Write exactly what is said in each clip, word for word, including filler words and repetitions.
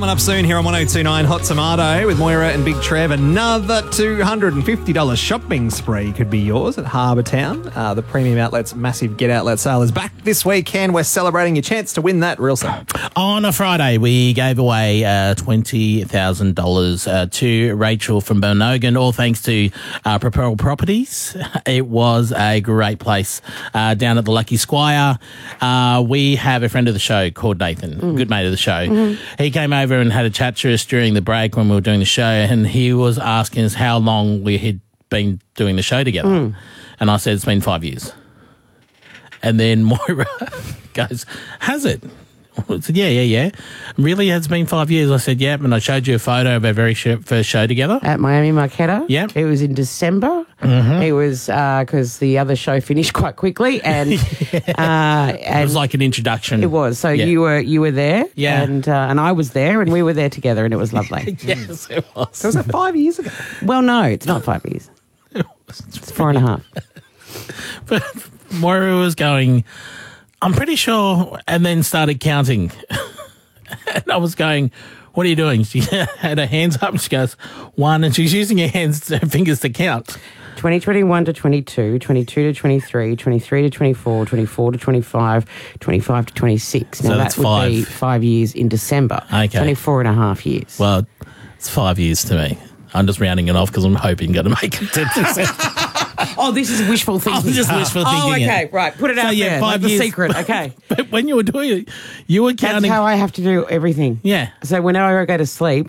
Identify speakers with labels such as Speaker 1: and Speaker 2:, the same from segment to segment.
Speaker 1: Coming up soon here on one oh two point nine Hot Tomato with Moira and Big Trev. Another two hundred fifty dollars shopping spree could be yours at Harbour Town. Uh, the Premium Outlets massive Get Outlet sale is back this weekend. We're celebrating your chance to win that real soon.
Speaker 2: On a Friday, we gave away uh, twenty thousand dollars uh, to Rachel from Bernogan, all thanks to uh, Propel Properties. It was a great place uh, down at the Lucky Squire. Uh, we have a friend of the show called Nathan, mm. good mate of the show. Mm-hmm. He came over and had a chat to us during the break when we were doing the show, and he was asking us how long we had been doing the show together. Mm. And I said, it's been five years. And then Moira goes, has it? I said, yeah, yeah, yeah. Really, it's been five years? I said, yep. And I showed you a photo of our very sh- first show together.
Speaker 3: At Miami Marquetta.
Speaker 2: Yep.
Speaker 3: It was in December.
Speaker 2: Mm-hmm.
Speaker 3: It was because uh, the other show finished quite quickly. And,
Speaker 2: yeah.
Speaker 3: uh, and
Speaker 2: it was like an introduction.
Speaker 3: It was. So
Speaker 2: yeah.
Speaker 3: you were you were there.
Speaker 2: Yeah.
Speaker 3: And, uh, and I was there, and we were there together, and it was lovely.
Speaker 2: Yes, it was.
Speaker 1: So was that five years ago?
Speaker 3: Well, no, it's not five years.
Speaker 2: It was.
Speaker 3: It's four and a half.
Speaker 2: But Moira was going, I'm pretty sure, and then started counting. And I was going, what are you doing? She had her hands up and she goes, one, and she's using her hands, her fingers to count.
Speaker 3: twenty twenty-one to twenty-two, twenty-two to twenty-three, twenty-three to twenty-four, twenty-four to twenty-five, twenty-five to twenty-six. Now
Speaker 2: So
Speaker 3: that
Speaker 2: that's
Speaker 3: would
Speaker 2: five.
Speaker 3: be five years in December.
Speaker 2: Okay.
Speaker 3: twenty-four and a half years.
Speaker 2: Well, it's five years to me. I'm just rounding it off because I'm hoping you're going to make it ten percent.
Speaker 3: Oh, this is wishful thinking.
Speaker 2: Oh, just wishful thinking.
Speaker 3: Oh, okay,
Speaker 2: it.
Speaker 3: right. Put it
Speaker 2: So,
Speaker 3: out
Speaker 2: yeah,
Speaker 3: there.
Speaker 2: five
Speaker 3: Like
Speaker 2: years.
Speaker 3: the secret, okay.
Speaker 2: But when you were doing it, you were counting.
Speaker 3: That's how I have to do everything.
Speaker 2: Yeah.
Speaker 3: So whenever I go to sleep,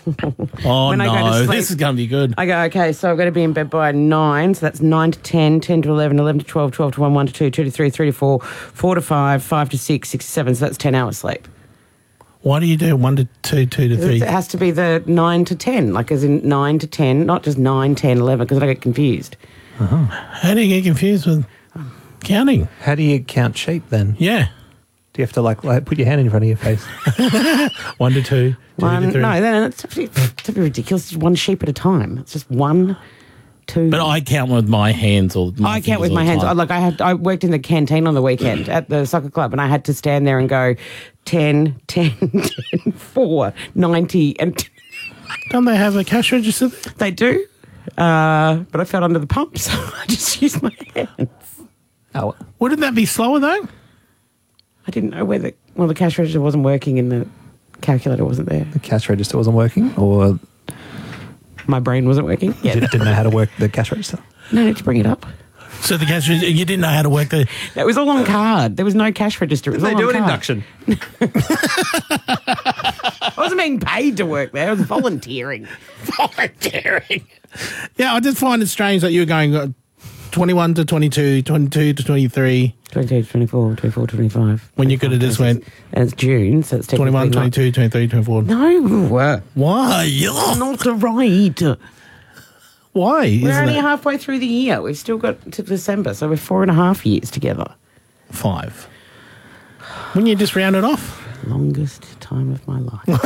Speaker 2: Oh,
Speaker 3: when
Speaker 2: no.
Speaker 3: I go to sleep,
Speaker 2: This is going to be good.
Speaker 3: I go, okay, so I've got to be in bed by nine, so that's nine to ten, ten to eleven, eleven to twelve, twelve to one, one to two, two to three, three to four, four to five, five to six, six to seven, so that's ten hours sleep.
Speaker 2: Why do you do one to two, two to three?
Speaker 3: It has to be the nine to ten, like as in nine to ten, not just nine, ten, eleven, because I get confused.
Speaker 2: Uh-huh. How do you get confused with counting?
Speaker 1: How do you count sheep then?
Speaker 2: Yeah.
Speaker 1: Do you have to like, like put your hand in front of your face?
Speaker 2: One to two, two
Speaker 3: One,
Speaker 2: to three.
Speaker 3: no, then it's to be ridiculous. It's one sheep at a time. It's just one, two.
Speaker 2: But I count with my hands or my
Speaker 3: I count with
Speaker 2: fingers
Speaker 3: my
Speaker 2: all the
Speaker 3: hands. I,
Speaker 2: time.
Speaker 3: like I had, I worked in the canteen on the weekend at the soccer club, and I had to stand there and go ten, ten, ten, four, ninety, and
Speaker 2: Don't they have a cash register there?
Speaker 3: they do. Uh, but I felt under the pump, so I just used my hands.
Speaker 1: Oh,
Speaker 2: Wouldn't that be slower though?
Speaker 3: I didn't know whether well the cash register wasn't working and the calculator wasn't there.
Speaker 1: the cash register wasn't working, or
Speaker 3: My brain wasn't working.
Speaker 1: you didn't know how to work the cash register?
Speaker 3: No need to bring it up.
Speaker 2: So the cash register, you didn't know how to work the...
Speaker 3: It was all on card. There was no cash register. It was
Speaker 1: They
Speaker 3: all
Speaker 1: do
Speaker 3: on
Speaker 1: an
Speaker 3: card.
Speaker 1: induction.
Speaker 3: I wasn't being paid to work there. I was volunteering.
Speaker 2: Volunteering. Yeah, I just find it strange that you were going uh, twenty-one to twenty-two, twenty-two to twenty-three,
Speaker 3: twenty-two, twenty-four, twenty-four, twenty-five.
Speaker 2: when you could have just went
Speaker 3: And it's June, so it's technically
Speaker 2: twenty-one,
Speaker 3: not-
Speaker 2: twenty-two, twenty-three, twenty-four.
Speaker 3: No.
Speaker 2: Why? Yeah.
Speaker 3: Not right.
Speaker 2: Why?
Speaker 3: We're
Speaker 2: Isn't
Speaker 3: only
Speaker 2: it
Speaker 3: halfway through the year. We've still got to December, so we're four and a half years together.
Speaker 2: five? Wouldn't you just round it off?
Speaker 3: Longest time of my life.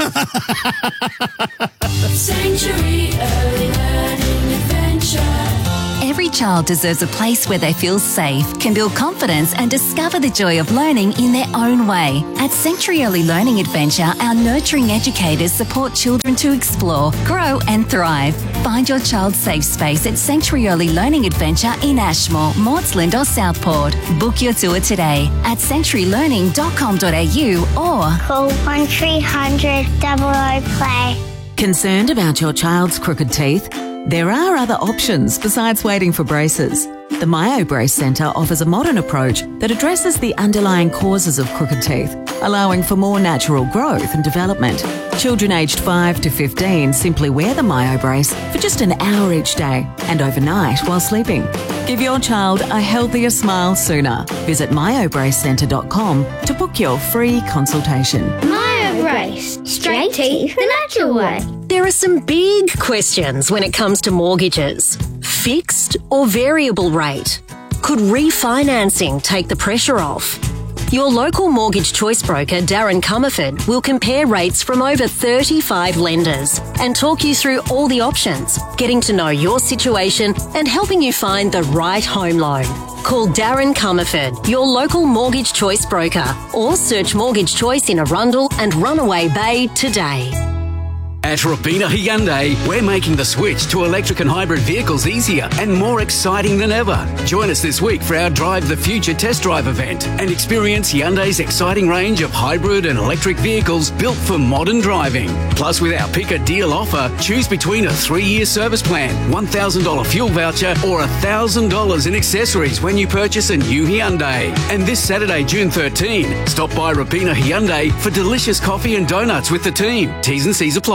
Speaker 4: Sanctuary Early Learning Adventure.
Speaker 5: Every child deserves a place where they feel safe, can build confidence and discover the joy of learning in their own way. At Sanctuary Early Learning Adventure, our nurturing educators support children to explore, grow and thrive. Find your child's safe space at Sanctuary Early Learning Adventure in Ashmore, Maudsley or Southport. Book your tour today at sanctuary learning dot com dot a u or
Speaker 6: Call one three hundred double O play.
Speaker 7: Concerned about your child's crooked teeth? There are other options besides waiting for braces. The Myo Brace Centre offers a modern approach that addresses the underlying causes of crooked teeth, allowing for more natural growth and development. Children aged five to fifteen simply wear the Myo Brace for just an hour each day and overnight while sleeping. Give your child a healthier smile sooner. Visit myo brace centre dot com to book your free consultation.
Speaker 6: Myo Brace. Straight teeth the natural way.
Speaker 8: There are some big questions when it comes to mortgages. Fixed or variable rate? Could refinancing take the pressure off? Your local mortgage choice broker, Darren Comerford, will compare rates from over thirty-five lenders and talk you through all the options, getting to know your situation and helping you find the right home loan. Call Darren Comerford, your local mortgage choice broker, or search Mortgage Choice in Arundel and Runaway Bay today.
Speaker 9: At Rapina Hyundai, we're making the switch to electric and hybrid vehicles easier and more exciting than ever. Join us this week for our Drive the Future test drive event and experience Hyundai's exciting range of hybrid and electric vehicles built for modern driving. Plus, with our Pick a Deal offer, choose between a three-year service plan, one thousand dollars fuel voucher, or one thousand dollars in accessories when you purchase a new Hyundai. And this Saturday, June thirteenth, stop by Rapina Hyundai for delicious coffee and donuts with the team. T's and C's apply.